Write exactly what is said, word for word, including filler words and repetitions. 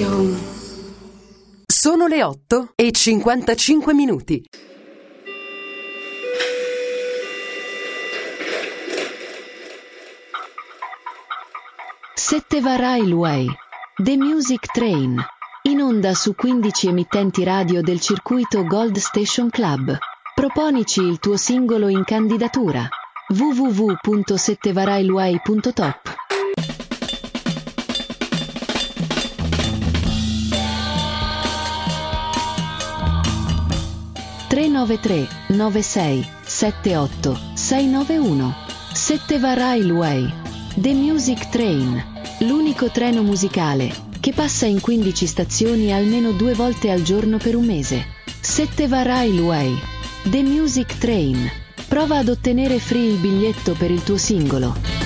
Radio. Sono le otto e cinquantacinque minuti. Setteva Railway, The Music Train, in onda su quindici emittenti radio del circuito Gold Station Club. Proponici il tuo singolo in candidatura. w w w punto settevarailway punto top. tre nove tre nove sei sette otto sei nove uno. Setteva Railway, The Music Train, l'unico treno musicale che passa in quindici stazioni almeno due volte al giorno per un mese. Setteva Railway, The Music Train. Prova ad ottenere free il biglietto per il tuo singolo.